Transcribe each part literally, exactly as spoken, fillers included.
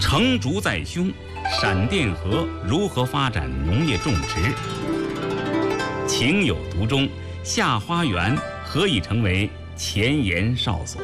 成竹在胸，陕甸河如何发展农业种植？情有独钟，下花园何以成为前沿哨所？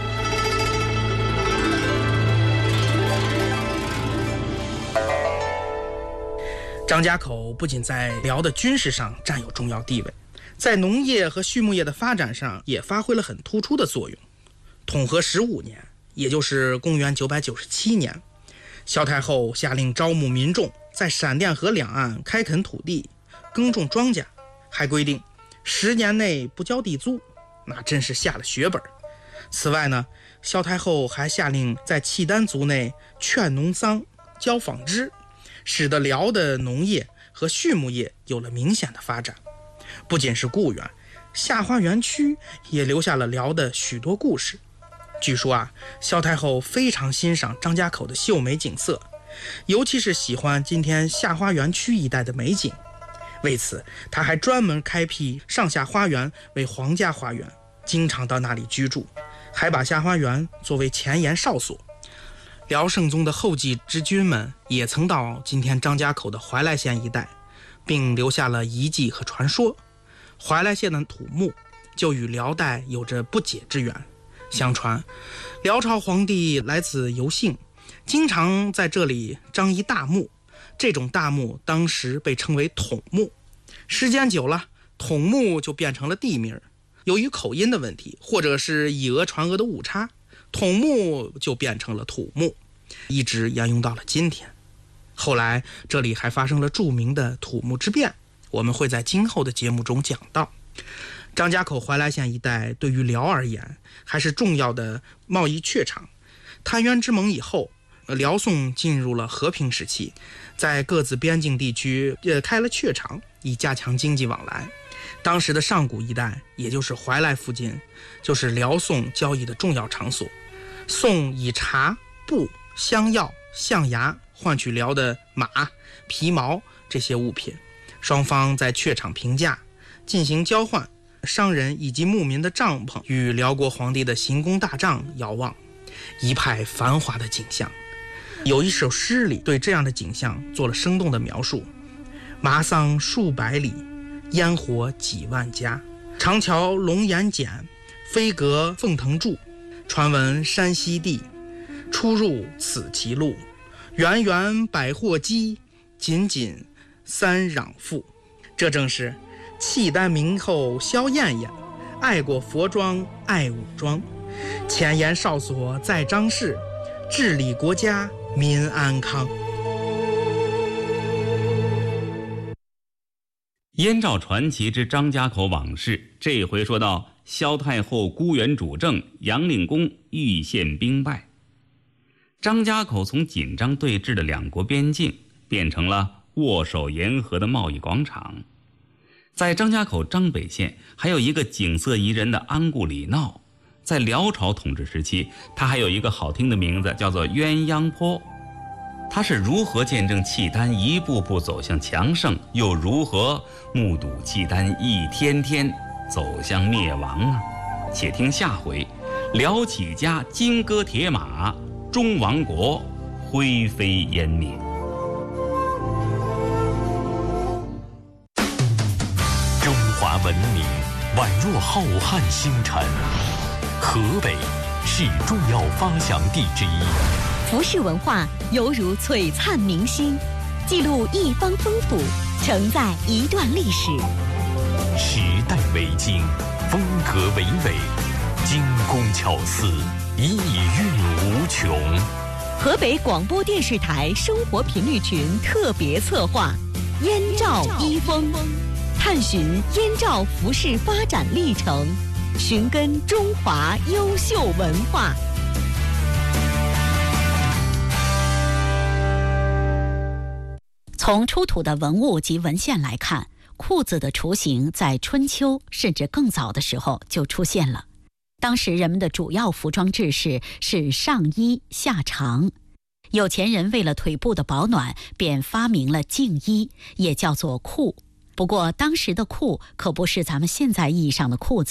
张家口不仅在辽的军事上占有重要地位，在农业和畜牧业的发展上也发挥了很突出的作用。统和十五年，也就是公元九百九十七年，萧太后下令招募民众在陕甸河两岸开垦土地，耕种庄稼，还规定十年内不交地租，那真是下了血本。此外呢，萧太后还下令在契丹族内劝农桑，教纺织，使得辽的农业和畜牧业有了明显的发展。不仅是固原，下花园区也留下了辽的许多故事。据说啊，萧太后非常欣赏张家口的秀美景色，尤其是喜欢今天下花园区一带的美景。为此，她还专门开辟上下花园为皇家花园，经常到那里居住，还把下花园作为前沿哨所。辽圣宗的后继之君们也曾到今天张家口的怀来县一带，并留下了遗迹和传说。怀来县的土木就与辽代有着不解之缘。相传辽朝皇帝来自游幸，经常在这里张一大墓，这种大墓当时被称为统墓。时间久了，统墓就变成了地名。由于口音的问题，或者是以讹传讹的误差，统墓就变成了土墓，一直沿用到了今天。后来这里还发生了著名的土木之变，我们会在今后的节目中讲到。张家口怀来县一带对于辽而言还是重要的贸易榷场。澶渊之盟以后，辽宋进入了和平时期，在各自边境地区呃开了榷场，以加强经济往来。当时的上古一带，也就是怀来附近，就是辽宋交易的重要场所。宋以茶、布、香药、象牙换取辽的马、皮毛这些物品，双方在榷场评价，进行交换。商人以及牧民的帐篷与辽国皇帝的行宫大帐遥望，一派繁华的景象。有一首诗里对这样的景象做了生动的描述：麻桑数百里，烟火几万家，长桥龙岩简，飞阁凤腾柱，传闻山西地，出入此其路，源源百货机，仅仅三壤妇。这正是契丹名后萧燕燕，爱过佛庄爱武庄，前沿哨所在张氏，治理国家民安康。 燕赵传奇之张家口往事，这回说到萧太后孤原主政，杨令公遇陷兵败。张家口从紧张对峙的两国边境变成了握手言和的贸易广场。在张家口张北县还有一个景色宜人的安固里闹，在辽朝统治时期，它还有一个好听的名字，叫做鸳鸯坡。它是如何见证契丹一步步走向强盛，又如何目睹契丹一天天走向灭亡呢？且听下回辽起家金戈铁马，中王国灰飞烟灭。 中华文明宛若浩瀚星辰，河北是重要发祥地之一。 服饰文化犹如璀璨明星，记录一方风土，承载一段历史。 时代为经，风格娓娓，精工巧思，意蕴无穷。 河北广播电视台生活频率群特别策划《燕赵一风》，探寻燕赵服饰发展历程，寻根中华优秀文化。从出土的文物及文献来看，裤子的雏形在春秋甚至更早的时候就出现了。当时人们的主要服装制式是上衣下长，有钱人为了腿部的保暖，便发明了净衣，也叫做裤。不过当时的裤可不是咱们现在意义上的裤子，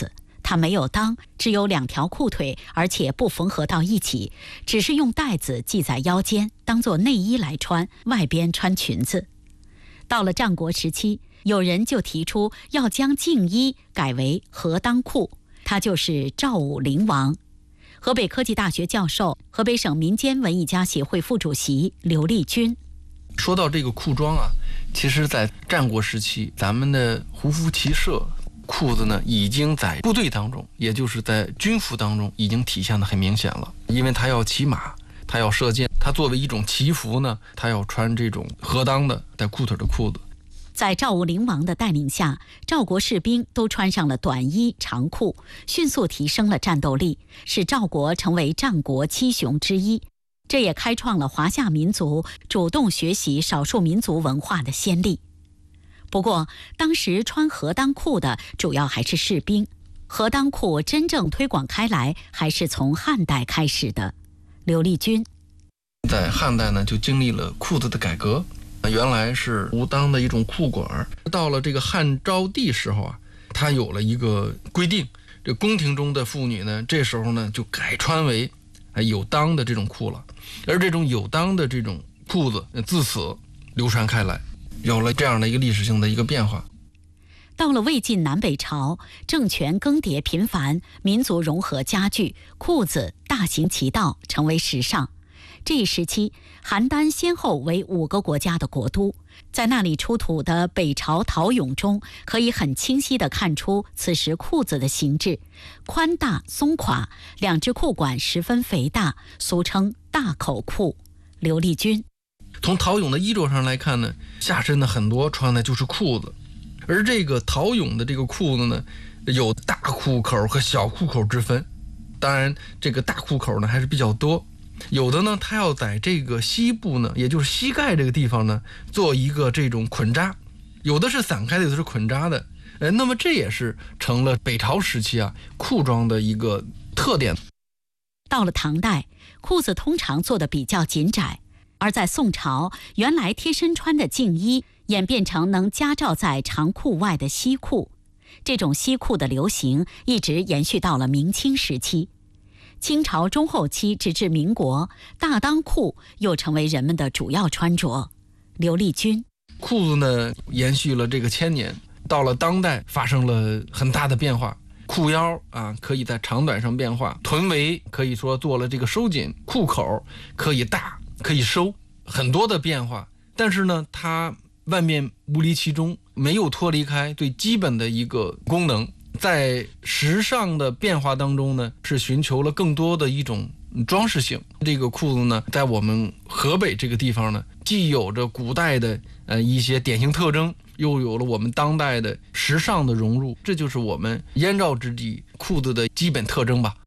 它没有裆，只有两条裤腿，而且不缝合到一起，只是用带子系在腰间，当作内衣来穿，外边穿裙子。到了战国时期，有人就提出要将净衣改为合裆裤，他就是赵武灵王。河北科技大学教授、河北省民间文艺家协会副主席刘立军。 说到这个裤装啊，其实在战国时期，咱们的胡服骑射裤子呢，已经在部队当中，也就是在军服当中已经体现得很明显了。因为他要骑马，他要射箭，他作为一种骑服呢，他要穿这种合裆的带裤腿的裤子。 在赵武灵王的带领下，赵国士兵都穿上了短衣长裤，迅速提升了战斗力，使赵国成为战国七雄之一。这也开创了华夏民族主动学习少数民族文化的先例。不过，当时穿合裆裤的主要还是士兵，合裆裤真正推广开来还是从汉代开始的。刘立军在汉代呢，就经历了裤子的改革。原来是无裆的一种裤管，到了这个汉昭帝时候啊，他有了一个规定，这宫廷中的妇女呢，这时候呢就改穿为有裆的这种裤了。而这种有裆的这种裤子自此流传开来，有了这样的一个历史性的一个变化。 到了魏晋南北朝，政权更迭频繁，民族融合加剧，裤子大行其道，成为时尚。这一时期，邯郸先后为五个国家的国都，在那里出土的北朝陶俑中，可以很清晰地看出此时裤子的形制，宽大松垮，两只裤管十分肥大，俗称大口裤。刘立军从陶俑的衣着上来看呢，下身的很多穿的就是裤子，而这个陶俑的这个裤子呢，有大裤口和小裤口之分。当然，这个大裤口呢还是比较多。有的呢，它要在这个膝部呢，也就是膝盖这个地方呢，做一个这种捆扎，有的是散开的，有的是捆扎的。呃，那么这也是成了北朝时期啊裤装的一个特点。 到了唐代，裤子通常做的比较紧窄，而在宋朝，原来贴身穿的净衣演变成能夹罩在长裤外的西裤。这种西裤的流行一直延续到了明清时期。清朝中后期直至民国，大裆裤又成为人们的主要穿着。刘立军裤子呢延续了这个千年，到了当代发生了很大的变化。裤腰啊可以在长短上变化，臀围可以说做了这个收紧，裤口可以大可以收，很多的变化。但是呢，它万变不离其中，没有脱离开最基本的一个功能。在时尚的变化当中呢，是寻求了更多的一种装饰性。这个裤子呢，在我们河北这个地方呢，既有着古代的呃一些典型特征，又有了我们当代的时尚的融入，这就是我们燕赵之际裤子的基本特征吧。